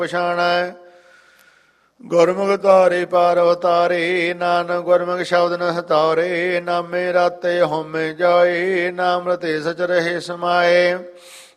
ਪਛਾਣੈ। ਗੁਰਮੁਖ ਧਾਰੇ ਪਾਰ ਅਵਤਾਰੇ, ਨਾਨਕ ਗੁਰਮੁਖ ਸ਼ਬਦ ਨ ਹਤਾਰੇ। ਨਾਮੇ ਰਾਤੇ ਹਉਮੈ ਜਾਏ, ਨਾਮ ਰਤੇ ਸਚ ਰਹੇ ਸਮਾਏ।